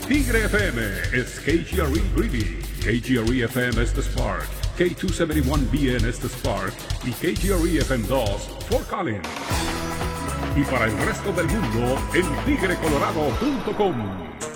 Tigre FM es KGRE Greeley, KGRE FM es The Spark, K271BN es The Spark y KGRE FM 2 Fort Collins. Y para el resto del mundo, en tigrecolorado.com.